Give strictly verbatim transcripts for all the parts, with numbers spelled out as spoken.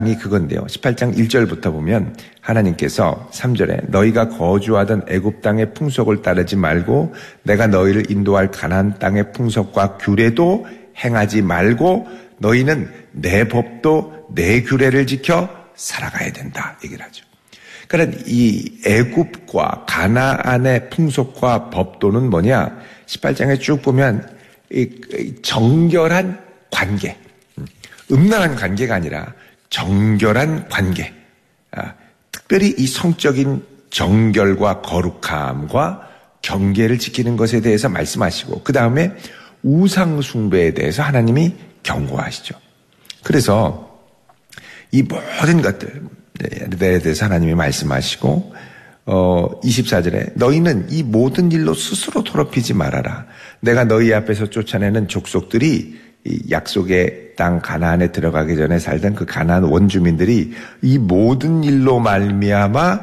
이 그건데요. 십팔 장 일 절부터 보면 하나님께서 삼 절에 너희가 거주하던 애굽 땅의 풍속을 따르지 말고 내가 너희를 인도할 가나안 땅의 풍속과 규례도 행하지 말고 너희는 내 법도 내 규례를 지켜 살아가야 된다 얘기를 하죠. 그러니까 이 애굽과 가나안의 풍속과 법도는 뭐냐? 십팔 장에 쭉 보면 이 정결한 관계, 음란한 관계가 아니라 정결한 관계, 아, 특별히 이 성적인 정결과 거룩함과 경계를 지키는 것에 대해서 말씀하시고 그 다음에 우상 숭배에 대해서 하나님이 경고하시죠. 그래서 이 모든 것들에 대해서 하나님이 말씀하시고 어, 이십사 절에 너희는 이 모든 일로 스스로 더럽히지 말아라. 내가 너희 앞에서 쫓아내는 족속들이 이 약속의 땅 가나안에 들어가기 전에 살던 그 가나안 원주민들이 이 모든 일로 말미암아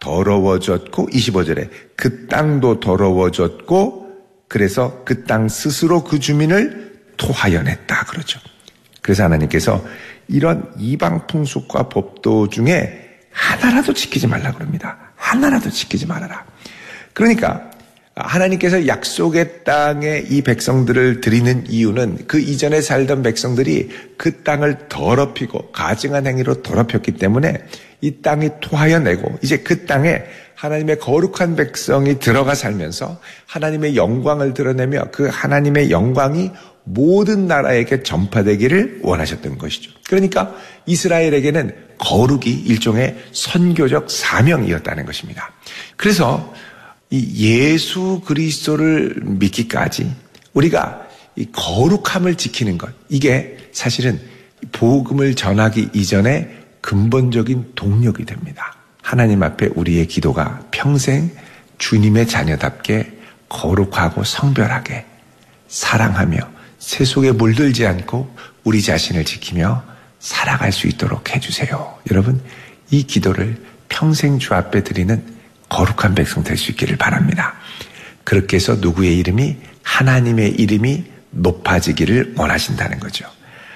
더러워졌고 이십오 절에 그 땅도 더러워졌고 그래서 그 땅 스스로 그 주민을 토하여냈다 그러죠. 그래서 하나님께서 이런 이방 풍속과 법도 중에 하나라도 지키지 말라 그럽니다. 하나라도 지키지 말아라. 그러니까 하나님께서 약속의 땅에 이 백성들을 드리는 이유는 그 이전에 살던 백성들이 그 땅을 더럽히고 가증한 행위로 더럽혔기 때문에 이 땅이 토하여 내고 이제 그 땅에 하나님의 거룩한 백성이 들어가 살면서 하나님의 영광을 드러내며 그 하나님의 영광이 모든 나라에게 전파되기를 원하셨던 것이죠. 그러니까 이스라엘에게는 거룩이 일종의 선교적 사명이었다는 것입니다. 그래서 이 예수 그리스도를 믿기까지 우리가 이 거룩함을 지키는 것, 이게 사실은 복음을 전하기 이전에 근본적인 동력이 됩니다. 하나님 앞에 우리의 기도가 평생 주님의 자녀답게 거룩하고 성별하게 사랑하며 세속에 물들지 않고 우리 자신을 지키며 살아갈 수 있도록 해주세요. 여러분, 이 기도를 평생 주 앞에 드리는 거룩한 백성 될 수 있기를 바랍니다. 그렇게 해서 누구의 이름이 하나님의 이름이 높아지기를 원하신다는 거죠.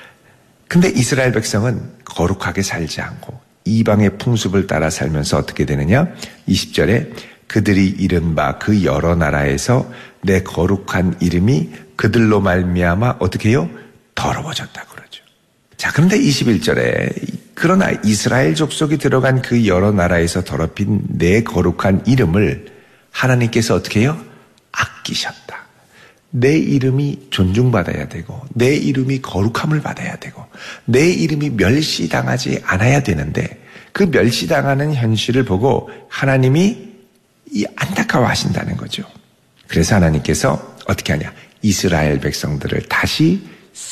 근데 이스라엘 백성은 거룩하게 살지 않고 이방의 풍습을 따라 살면서 어떻게 되느냐? 이십 절에 그들이 이른 바 그 여러 나라에서 내 거룩한 이름이 그들로 말미암아 어떻게 해요? 더러워졌다 그러죠. 자, 그런데 이십일 절에 그러나 이스라엘 족속이 들어간 그 여러 나라에서 더럽힌 내 거룩한 이름을 하나님께서 어떻게 해요? 아끼셨다. 내 이름이 존중받아야 되고 내 이름이 거룩함을 받아야 되고 내 이름이 멸시당하지 않아야 되는데 그 멸시당하는 현실을 보고 하나님이 이 안타까워하신다는 거죠. 그래서 하나님께서 어떻게 하냐? 이스라엘 백성들을 다시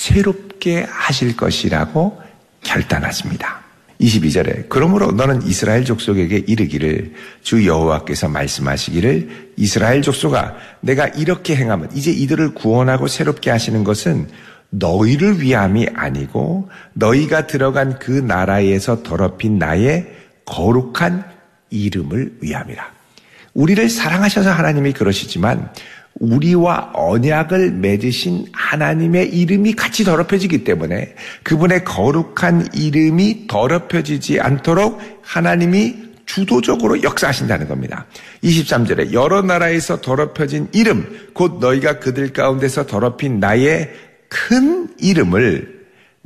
새롭게 하실 것이라고 결단하십니다. 이십이 절에 그러므로 너는 이스라엘 족속에게 이르기를 주 여호와께서 말씀하시기를 이스라엘 족속아 내가 이렇게 행하면 이제 이들을 구원하고 새롭게 하시는 것은 너희를 위함이 아니고 너희가 들어간 그 나라에서 더럽힌 나의 거룩한 이름을 위함이라. 우리를 사랑하셔서 하나님이 그러시지만 우리와 언약을 맺으신 하나님의 이름이 같이 더럽혀지기 때문에 그분의 거룩한 이름이 더럽혀지지 않도록 하나님이 주도적으로 역사하신다는 겁니다. 이십삼 절에 여러 나라에서 더럽혀진 이름 곧 너희가 그들 가운데서 더럽힌 나의 큰 이름을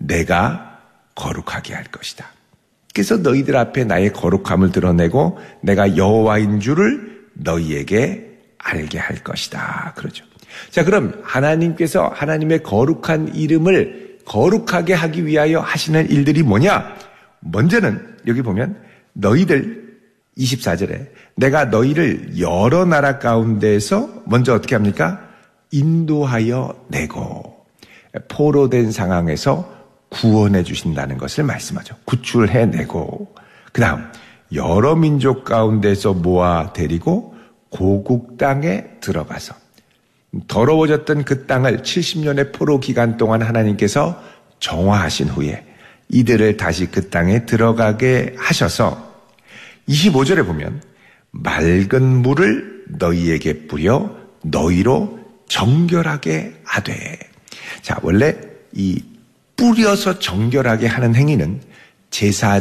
내가 거룩하게 할 것이다. 그래서 너희들 앞에 나의 거룩함을 드러내고 내가 여호와인 줄을 너희에게 알게 할 것이다. 그러죠. 자, 그럼 하나님께서 하나님의 거룩한 이름을 거룩하게 하기 위하여 하시는 일들이 뭐냐? 먼저는 여기 보면 너희들 이십사 절에 내가 너희를 여러 나라 가운데에서 먼저 어떻게 합니까? 인도하여 내고 포로된 상황에서 구원해 주신다는 것을 말씀하죠. 구출해 내고 그 다음 여러 민족 가운데서 모아 데리고 고국 땅에 들어가서 더러워졌던 그 땅을 칠십 년의 포로 기간 동안 하나님께서 정화하신 후에 이들을 다시 그 땅에 들어가게 하셔서 이십오 절에 보면 맑은 물을 너희에게 뿌려 너희로 정결하게 하되. 자, 원래 이 뿌려서 정결하게 하는 행위는 제사